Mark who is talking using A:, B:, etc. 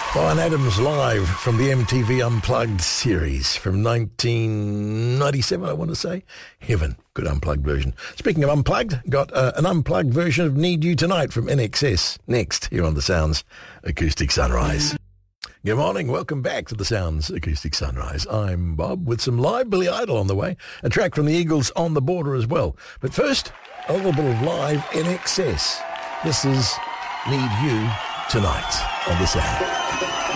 A: Bryan Adams live from the MTV Unplugged series from 1997, I want to say. Heaven. Good unplugged version. Speaking of unplugged, got an unplugged version of Need You Tonight from NXS next here on the Sounds Acoustic Sunrise. Good morning. Welcome back to the Sounds Acoustic Sunrise. I'm Bob with some live Billy Idol on the way. A track from the Eagles on the border as well. But first, a little bit of live NXS. This is Need You Tonight on the Sound.